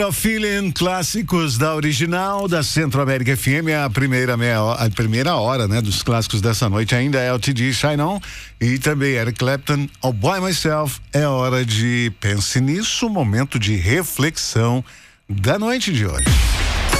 Feeling, clássicos da original da Centro-América FM, a primeira hora, né, dos clássicos dessa noite ainda é o TD Shine On e também Eric Clapton, All By Myself. É hora de pense nisso, momento de reflexão da noite de hoje.